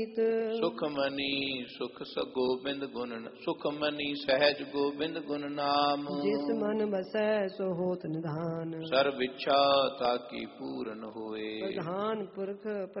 ਸੁਖ ਮਨੀ ਸੁਖ ਗੋਬਿੰਦ ਗੁਣ ਸੁਖ ਮਨੀ ਸਹਿਜ ਗੋਬਿੰਦ ਗੁਣ ਨਾਮ। ਜਿਸ ਮਨ ਬਸੈ ਸੋ ਹੋਤ ਨਿਧਾਨ। ਸਰਬ ਇੱਛਾ ਤਾਕੀ ਪੂਰਨ ਹੋਏ। ਪ੍ਰਧਾਨ ਪੁਰਖ